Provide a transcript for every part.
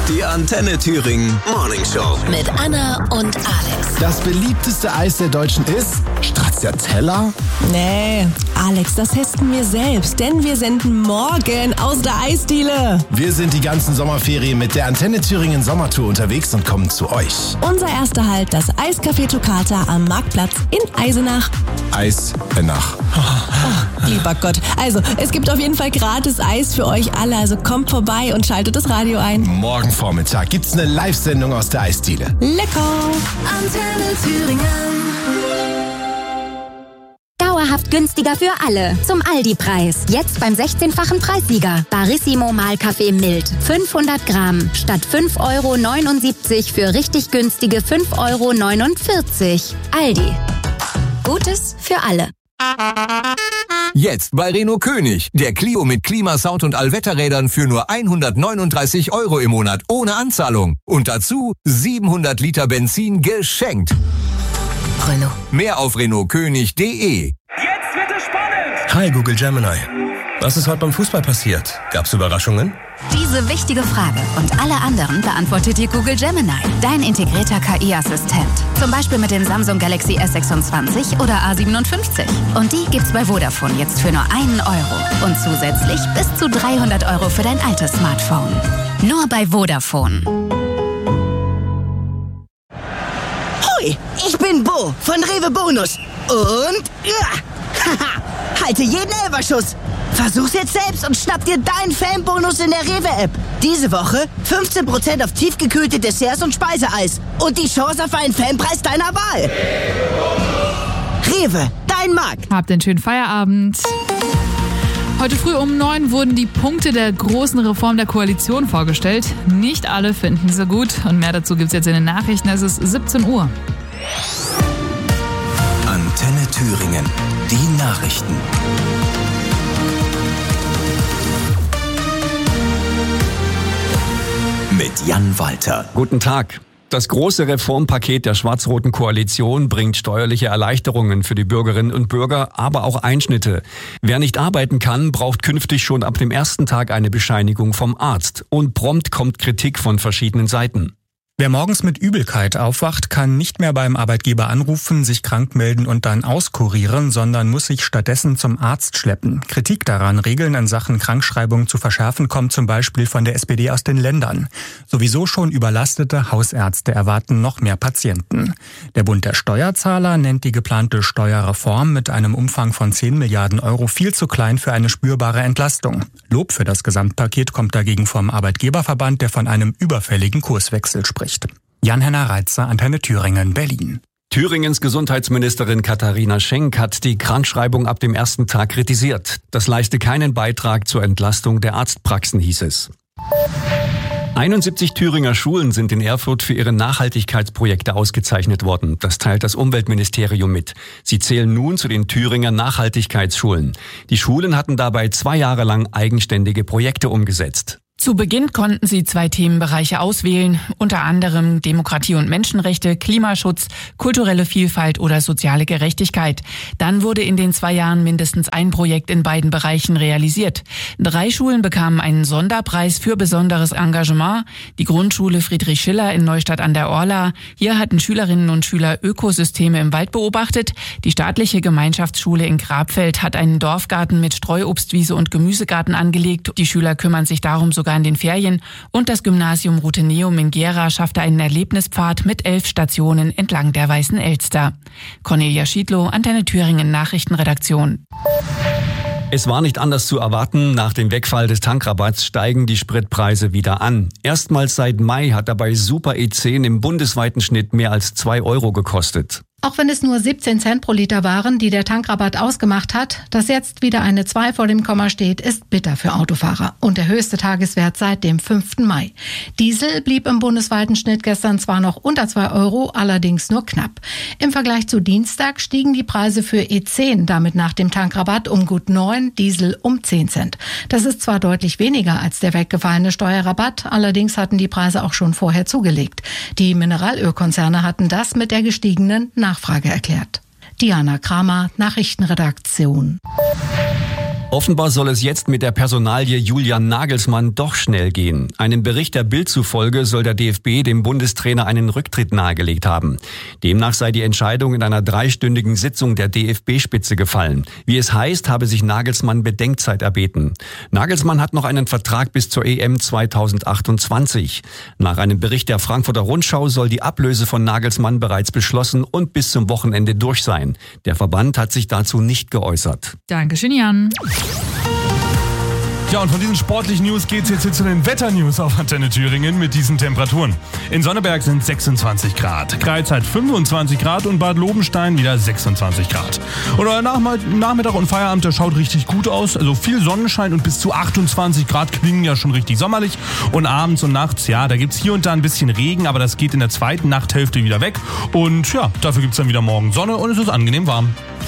Die Antenne Thüringen Morning Show. Mit Anna und Alex. Das beliebteste Eis der Deutschen ist Stracciatella? Nee, Alex, das testen wir selbst, denn wir senden morgen aus der Eisdiele. Wir sind die ganzen Sommerferien mit der Antenne Thüringen Sommertour unterwegs und kommen zu euch. Unser erster Halt, das Eiscafé Toccata am Marktplatz in Eisenach. Eisenach. Oh, lieber Gott. Also, es gibt auf jeden Fall gratis Eis für euch alle, also kommt vorbei und schaltet das Radio ein. Morgen Vormittag gibt's eine Live-Sendung aus der Eisdiele. Lecker! Antenne Thüringen. Dauerhaft günstiger für alle. Zum Aldi-Preis. Jetzt beim 16-fachen Preissieger. Barissimo Mahlkaffee mild. 500 Gramm. Statt 5,79 € für richtig günstige 5,49 €. Aldi. Gutes für alle. Jetzt bei Renault König. Der Clio mit Klima, Sound und Allwetterrädern für nur 139 € im Monat ohne Anzahlung. Und dazu 700 Liter Benzin geschenkt. Renault. Mehr auf renaultkönig.de. Jetzt wird es spannend! Hi Google Gemini. Was ist heute beim Fußball passiert? Gab's Überraschungen? Diese wichtige Frage und alle anderen beantwortet dir Google Gemini, dein integrierter KI-Assistent. Zum Beispiel mit den Samsung Galaxy S26 oder A57. Und die gibt's bei Vodafone jetzt für nur 1 €. Und zusätzlich bis zu 300 € für dein altes Smartphone. Nur bei Vodafone. Hoi, ich bin Bo von Rewe Bonus. Und halte jeden Elferschuss. Versuch's jetzt selbst und schnapp dir deinen Fanbonus in der Rewe-App. Diese Woche 15% auf tiefgekühlte Desserts und Speiseeis. Und die Chance auf einen Fanpreis deiner Wahl. Rewe, dein Markt. Habt einen schönen Feierabend. Heute früh um 9 wurden die Punkte der großen Reform der Koalition vorgestellt. Nicht alle finden sie gut. Und mehr dazu gibt's jetzt in den Nachrichten. Es ist 17 Uhr. Antenne Thüringen. Die Nachrichten. Mit Jan Walter. Guten Tag. Das große Reformpaket der schwarz-roten Koalition bringt steuerliche Erleichterungen für die Bürgerinnen und Bürger, aber auch Einschnitte. Wer nicht arbeiten kann, braucht künftig schon ab dem ersten Tag eine Bescheinigung vom Arzt. Und prompt kommt Kritik von verschiedenen Seiten. Wer morgens mit Übelkeit aufwacht, kann nicht mehr beim Arbeitgeber anrufen, sich krank melden und dann auskurieren, sondern muss sich stattdessen zum Arzt schleppen. Kritik daran, Regeln in Sachen Krankschreibung zu verschärfen, kommt zum Beispiel von der SPD aus den Ländern. Sowieso schon überlastete Hausärzte erwarten noch mehr Patienten. Der Bund der Steuerzahler nennt die geplante Steuerreform mit einem Umfang von 10 Milliarden € viel zu klein für eine spürbare Entlastung. Lob für das Gesamtpaket kommt dagegen vom Arbeitgeberverband, der von einem überfälligen Kurswechsel spricht. Jan-Henner Reitzer, Antenne Thüringen, Berlin. Thüringens Gesundheitsministerin Katharina Schenk hat die Krankschreibung ab dem ersten Tag kritisiert. Das leiste keinen Beitrag zur Entlastung der Arztpraxen, hieß es. 71 Thüringer Schulen sind in Erfurt für ihre Nachhaltigkeitsprojekte ausgezeichnet worden. Das teilt das Umweltministerium mit. Sie zählen nun zu den Thüringer Nachhaltigkeitsschulen. Die Schulen hatten dabei 2 Jahre lang eigenständige Projekte umgesetzt. Zu Beginn konnten sie 2 Themenbereiche auswählen, unter anderem Demokratie und Menschenrechte, Klimaschutz, kulturelle Vielfalt oder soziale Gerechtigkeit. Dann wurde in den 2 Jahren mindestens ein Projekt in beiden Bereichen realisiert. 3 Schulen bekamen einen Sonderpreis für besonderes Engagement. Die Grundschule Friedrich Schiller in Neustadt an der Orla. Hier hatten Schülerinnen und Schüler Ökosysteme im Wald beobachtet. Die staatliche Gemeinschaftsschule in Grabfeld hat einen Dorfgarten mit Streuobstwiese und Gemüsegarten angelegt. Die Schüler kümmern sich darum sogar in den Ferien. Und das Gymnasium Rutheneum in Gera schaffte einen Erlebnispfad mit 11 Stationen entlang der Weißen Elster. Cornelia Schiedlow, Antenne Thüringen Nachrichtenredaktion. Es war nicht anders zu erwarten. Nach dem Wegfall des Tankrabatts steigen die Spritpreise wieder an. Erstmals seit Mai hat dabei Super E10 im bundesweiten Schnitt mehr als 2 € gekostet. Auch wenn es nur 17 Cent pro Liter waren, die der Tankrabatt ausgemacht hat, dass jetzt wieder eine 2 vor dem Komma steht, ist bitter für Autofahrer und der höchste Tageswert seit dem 5. Mai. Diesel blieb im bundesweiten Schnitt gestern zwar noch unter 2 €, allerdings nur knapp. Im Vergleich zu Dienstag stiegen die Preise für E10 damit nach dem Tankrabatt um gut 9, Diesel um 10 Cent. Das ist zwar deutlich weniger als der weggefallene Steuerrabatt, allerdings hatten die Preise auch schon vorher zugelegt. Die Mineralölkonzerne hatten das mit der gestiegenen Nachfrage erklärt. Diana Kramer, Nachrichtenredaktion. Offenbar soll es jetzt mit der Personalie Julian Nagelsmann doch schnell gehen. Einem Bericht der Bild zufolge soll der DFB dem Bundestrainer einen Rücktritt nahegelegt haben. Demnach sei die Entscheidung in einer 3-stündigen Sitzung der DFB-Spitze gefallen. Wie es heißt, habe sich Nagelsmann Bedenkzeit erbeten. Nagelsmann hat noch einen Vertrag bis zur EM 2028. Nach einem Bericht der Frankfurter Rundschau soll die Ablöse von Nagelsmann bereits beschlossen und bis zum Wochenende durch sein. Der Verband hat sich dazu nicht geäußert. Dankeschön, Jan. Ja, und von diesen sportlichen News geht's jetzt zu den Wetternews auf Antenne Thüringen mit diesen Temperaturen. In Sonneberg sind 26 Grad, Greiz hat 25 Grad und Bad Lobenstein wieder 26 Grad. Und euer Nachmittag und Feierabend, der schaut richtig gut aus. Also viel Sonnenschein und bis zu 28 Grad klingen ja schon richtig sommerlich. Und abends und nachts, ja, da gibt's hier und da ein bisschen Regen, aber das geht in der zweiten Nachthälfte wieder weg. Und ja, dafür gibt's dann wieder morgen Sonne und es ist angenehm warm.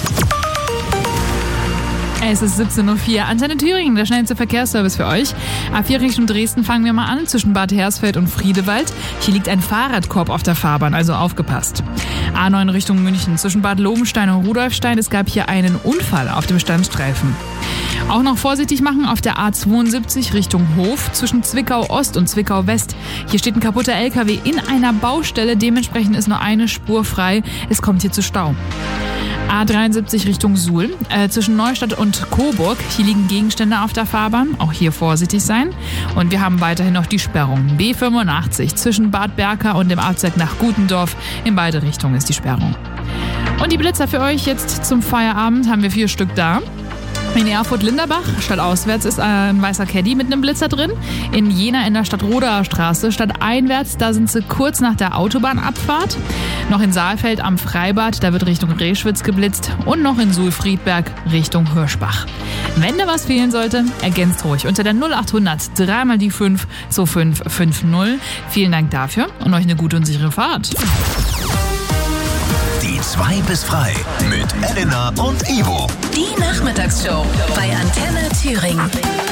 Es ist 17.04 Uhr. Antenne Thüringen, der schnellste Verkehrsservice für euch. A4 Richtung Dresden fangen wir mal an, zwischen Bad Hersfeld und Friedewald. Hier liegt ein Fahrradkorb auf der Fahrbahn, also aufgepasst. A9 Richtung München, zwischen Bad Lobenstein und Rudolfstein. Es gab hier einen Unfall auf dem Standstreifen. Auch noch vorsichtig machen auf der A72 Richtung Hof, zwischen Zwickau Ost und Zwickau West. Hier steht ein kaputter LKW in einer Baustelle, dementsprechend ist nur eine Spur frei. Es kommt hier zu Stau. A73 Richtung Suhl, zwischen Neustadt und Coburg. Hier liegen Gegenstände auf der Fahrbahn, auch hier vorsichtig sein. Und wir haben weiterhin noch die Sperrung. B85 zwischen Bad Berka und dem Abzweig nach Gutendorf. In beide Richtungen ist die Sperrung. Und die Blitzer für euch jetzt zum Feierabend haben wir 4 Stück da. In Erfurt-Linderbach, stadtauswärts, ist ein weißer Caddy mit einem Blitzer drin. In Jena in der Stadt-Rodaer Straße, stadteinwärts, da sind sie kurz nach der Autobahnabfahrt. Noch in Saalfeld am Freibad, da wird Richtung Reschwitz geblitzt. Und noch in Suhl-Friedberg Richtung Hirschbach. Wenn da was fehlen sollte, ergänzt ruhig unter der 0800 3 mal die 5 2550. Vielen Dank dafür und euch eine gute und sichere Fahrt. Die 2 bis frei mit Elena und Ivo. Die Nachmittagsshow bei Antenne Thüringen.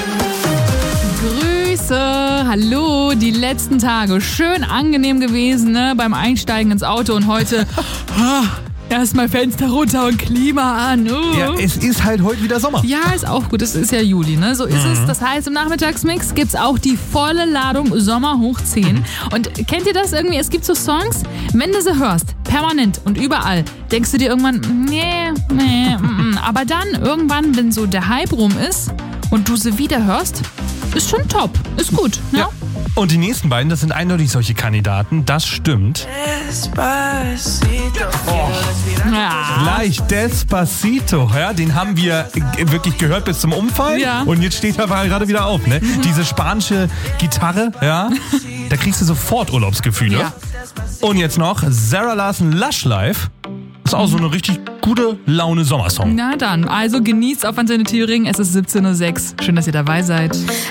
Grüße, hallo, die letzten Tage schön angenehm gewesen, ne? Beim Einsteigen ins Auto und heute erstmal Fenster runter und Klima an. Ja, es ist halt heute wieder Sommer. Ja, ist auch gut, es ist ja Juli, ne? So ist es. Das heißt, im Nachmittagsmix gibt's auch die volle Ladung Sommer hoch 10. Und kennt ihr das irgendwie? Es gibt so Songs, wenn du sie hörst, permanent und überall, denkst du dir irgendwann, nee. Aber dann irgendwann, wenn so der Hype rum ist und du sie wieder hörst, ist schon top, ist gut, ne? Ja. Und die nächsten beiden, das sind eindeutig solche Kandidaten, das stimmt. Gleich Despacito, ja, den haben wir wirklich gehört bis zum Umfall. Ja. Und jetzt steht er gerade wieder auf, ne? Diese spanische Gitarre, ja, da kriegst du sofort Urlaubsgefühle. Ja. Und jetzt noch Sarah Larson Lush Life. Das ist auch so eine richtig gute Laune Sommersong. Na dann, also genießt auf Antenne Thüringen, es ist 17.06 Uhr. Schön, dass ihr dabei seid.